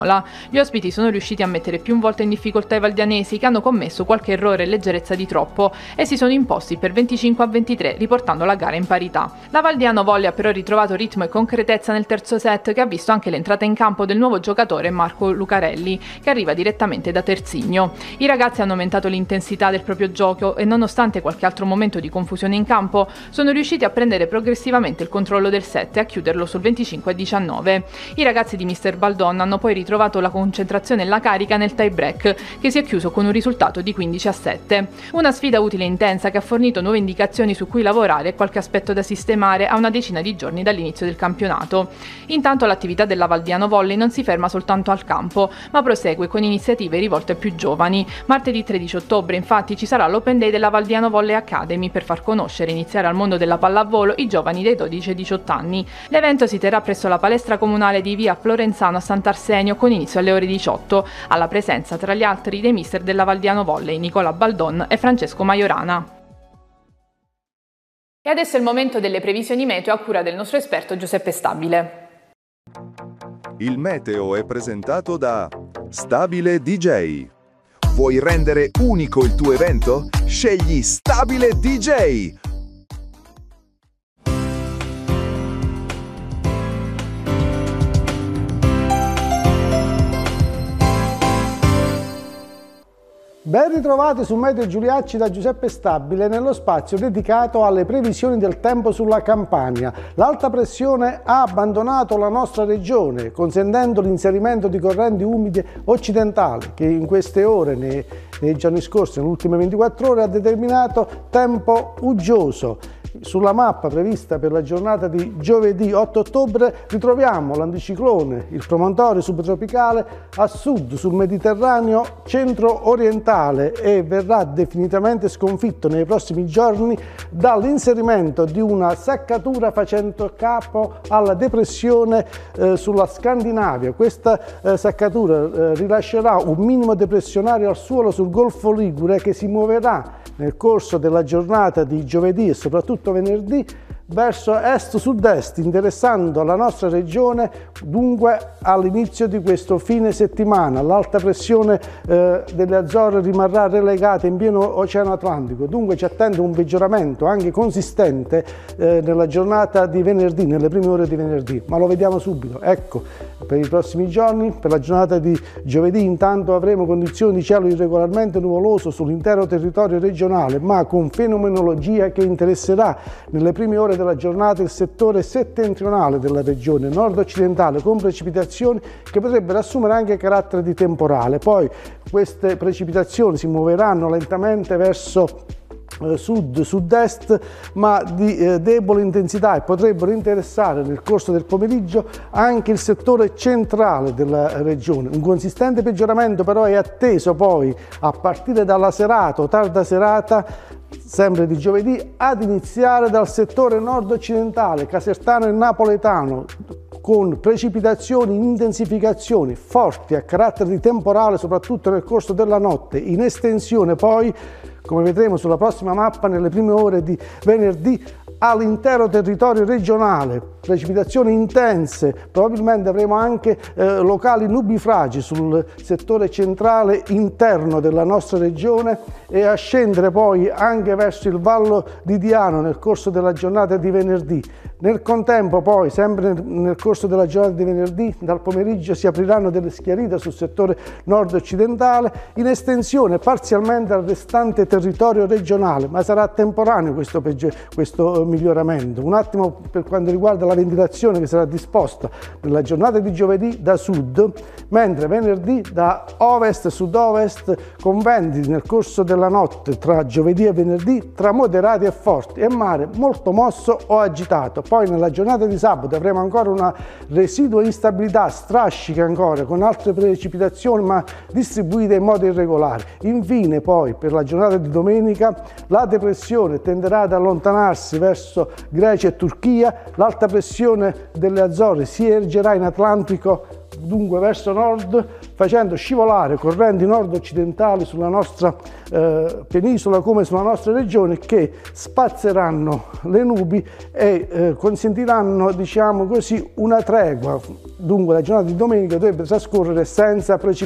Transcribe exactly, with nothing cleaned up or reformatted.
Gli ospiti sono riusciti a mettere più volte in difficoltà i valdianesi, che hanno commesso qualche errore e leggerezza di troppo, e si sono imposti per venticinque a ventitré, riportando la gara in parità. La Valdiano Volley ha però ritrovato ritmo e concretezza nel terzo set, che ha visto anche l'entrata in campo del nuovo giocatore Marco Lucarelli, che arriva direttamente da Terzigno. I ragazzi hanno aumentato l'intensità del proprio gioco e, nonostante qualche altro momento di confusione in campo, sono riusciti a prendere progressivamente il controllo del set e a chiuderlo sul venticinque a diciannove. I ragazzi di mister Baldon hanno poi ritrovato trovato la concentrazione e la carica nel tie break, che si è chiuso con un risultato di quindici a sette. Una sfida utile e intensa che ha fornito nuove indicazioni su cui lavorare e qualche aspetto da sistemare a una decina di giorni dall'inizio del campionato. Intanto l'attività della Valdiano Volley non si ferma soltanto al campo, ma prosegue con iniziative rivolte ai più giovani. Martedì tredici ottobre infatti ci sarà l'Open Day della Valdiano Volley Academy per far conoscere e iniziare al mondo della pallavolo i giovani dei dodici ai diciotto anni. L'evento si terrà presso la palestra comunale di via Florenzano a Sant'Arsenio, con inizio alle ore diciotto, alla presenza tra gli altri dei mister della Valdiano Volley Nicola Baldon e Francesco Majorana. E adesso è il momento delle previsioni meteo a cura del nostro esperto Giuseppe Stabile. Il meteo è presentato da Stabile D J. Vuoi rendere unico il tuo evento? Scegli Stabile D J. Ben ritrovati su Meteo Giuliacci da Giuseppe Stabile nello spazio dedicato alle previsioni del tempo sulla Campania. L'alta pressione ha abbandonato la nostra regione, consentendo l'inserimento di correnti umide occidentali che in queste ore, nei, nei giorni scorsi, nelle ultime ventiquattro ore, ha determinato tempo uggioso. Sulla mappa prevista per la giornata di giovedì otto ottobre ritroviamo l'anticiclone, il promontorio subtropicale a sud sul Mediterraneo centro-orientale e verrà definitivamente sconfitto nei prossimi giorni dall'inserimento di una seccatura facendo capo alla depressione eh, sulla Scandinavia. Questa eh, seccatura eh, rilascerà un minimo depressionario al suolo sul Golfo Ligure che si muoverà nel corso della giornata di giovedì e soprattutto venerdì verso est-sud-est, interessando la nostra regione dunque all'inizio di questo fine settimana. L'alta pressione eh, delle Azzorre rimarrà relegata in pieno Oceano Atlantico, dunque ci attende un peggioramento anche consistente eh, nella giornata di venerdì, nelle prime ore di venerdì, ma lo vediamo subito. Ecco, per i prossimi giorni, per la giornata di giovedì intanto avremo condizioni di cielo irregolarmente nuvoloso sull'intero territorio regionale, ma con fenomenologia che interesserà nelle prime ore della giornata il settore settentrionale della regione nord-occidentale, con precipitazioni che potrebbero assumere anche carattere di temporale. Poi queste precipitazioni si muoveranno lentamente verso sud-sud-est, ma di eh, debole intensità, e potrebbero interessare nel corso del pomeriggio anche il settore centrale della regione. Un consistente peggioramento però è atteso poi a partire dalla serata o tarda serata, sempre di giovedì, ad iniziare dal settore nord-occidentale, casertano e napoletano, con precipitazioni in intensificazione forti a carattere di temporale soprattutto nel corso della notte, in estensione poi, come vedremo sulla prossima mappa, nelle prime ore di venerdì all'intero territorio regionale. Precipitazioni intense, probabilmente avremo anche eh, locali nubifragi sul settore centrale interno della nostra regione e a scendere poi anche verso il Vallo di Diano nel corso della giornata di venerdì. Nel contempo poi, sempre nel corso della giornata di venerdì, dal pomeriggio si apriranno delle schiarite sul settore nord-occidentale, in estensione parzialmente al restante territorio regionale, ma sarà temporaneo questo, questo miglioramento. Un attimo per quanto riguarda la ventilazione che sarà disposta nella giornata di giovedì da sud, mentre venerdì da ovest-sud-ovest, con venti nel corso della notte tra giovedì e venerdì tra moderati e forti e mare molto mosso o agitato. Poi nella giornata di sabato avremo ancora una residua instabilità, strascica ancora, con altre precipitazioni ma distribuite in modo irregolare. Infine poi per la giornata di domenica la depressione tenderà ad allontanarsi verso verso Grecia e Turchia, l'alta pressione delle Azzorre si ergerà in Atlantico, dunque verso nord, facendo scivolare correnti nord-occidentali sulla nostra eh, penisola come sulla nostra regione, che spazzeranno le nubi e eh, consentiranno, diciamo così, una tregua. Dunque la giornata di domenica dovrebbe trascorrere senza precipitazioni.